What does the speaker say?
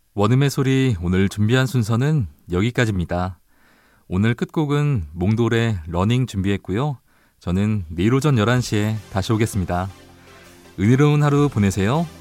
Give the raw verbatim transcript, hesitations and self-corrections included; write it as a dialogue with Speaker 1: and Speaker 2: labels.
Speaker 1: 원음의 소리 오늘 준비한 순서는 여기까지입니다. 오늘 끝곡은 몽돌의 러닝 준비했고요. 저는 내일 오전 열한 시에 다시 오겠습니다. 은혜로운 하루 보내세요.